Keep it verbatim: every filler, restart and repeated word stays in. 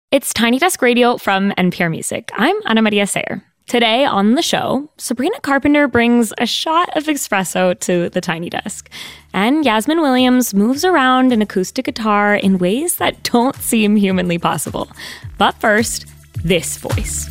It's Tiny Desk Radio from N P R Music. I'm Ana Maria Sayer. Today on the show, Sabrina Carpenter brings a shot of espresso to the Tiny Desk. And Yasmin Williams moves around an acoustic guitar in ways that don't seem humanly possible. But first, this voice.